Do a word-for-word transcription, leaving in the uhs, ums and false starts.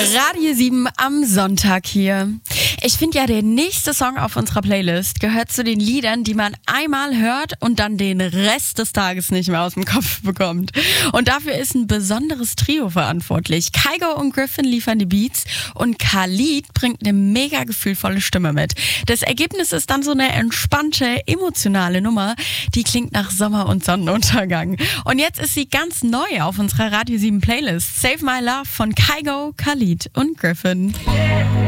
Radio sieben am Sonntag hier. Ich finde ja, der nächste Song auf unserer Playlist gehört zu den Liedern, die man einmal hört und dann den Rest des Tages nicht mehr aus dem Kopf bekommt. Und dafür ist ein besonderes Trio verantwortlich. Kygo und Griffin liefern die Beats und Khalid bringt eine mega gefühlvolle Stimme mit. Das Ergebnis ist dann so eine entspannte, emotionale Nummer, die klingt nach Sommer und Sonnenuntergang. Und jetzt ist sie ganz neu auf unserer Radio sieben Playlist. Save My Love von Kygo, Khalid und Griffin.